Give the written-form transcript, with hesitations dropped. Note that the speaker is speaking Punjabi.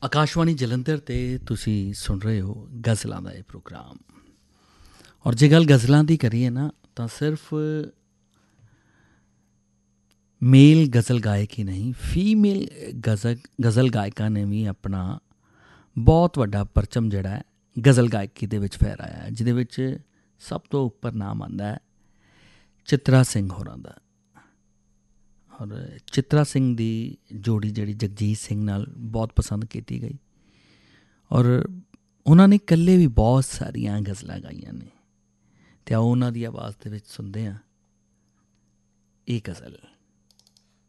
ਆਕਾਸ਼ਵਾਣੀ ਜਲੰਧਰ 'ਤੇ ਤੁਸੀਂ ਸੁਣ ਰਹੇ ਹੋ ਗਜ਼ਲਾਂ ਦਾ ਇਹ ਪ੍ਰੋਗਰਾਮ। ਔਰ ਜੇ ਗੱਲ ਗਜ਼ਲਾਂ ਦੀ ਕਰੀਏ ਨਾ ਤਾਂ ਸਿਰਫ ਮੇਲ ਗਜ਼ਲ ਗਾਇਕ ਹੀ ਨਹੀਂ, ਫੀਮੇਲ ਗਜ਼ਲ ਗਾਇਕਾਂ ਨੇ ਵੀ ਆਪਣਾ ਬਹੁਤ ਵੱਡਾ ਪਰਚਮ ਜਿਹੜਾ ਹੈ ਗਜ਼ਲ ਗਾਇਕੀ ਦੇ ਵਿੱਚ ਫਹਿਰਾਇਆ ਹੈ, ਜਿਹਦੇ ਵਿੱਚ ਸਭ ਤੋਂ ਉੱਪਰ ਨਾਮ ਆਉਂਦਾ ਹੈ ਚਿੱਤਰਾ ਸਿੰਘ ਹੋਰਾਂ ਦਾ। ਔਰ ਚਿੱਤਰਾ ਸਿੰਘ ਦੀ ਜੋੜੀ ਜਿਹੜੀ ਜਗਜੀਤ ਸਿੰਘ ਨਾਲ ਬਹੁਤ ਪਸੰਦ ਕੀਤੀ ਗਈ ਔਰ ਉਹਨਾਂ ਨੇ ਇਕੱਲੇ ਵੀ ਬਹੁਤ ਸਾਰੀਆਂ ਗਜ਼ਲਾਂ ਗਾਈਆਂ ਨੇ। ਅਤੇ ਆਓ ਉਹਨਾਂ ਦੀ ਆਵਾਜ਼ ਦੇ ਵਿੱਚ ਸੁਣਦੇ ਹਾਂ ਇਹ ਗਜ਼ਲ।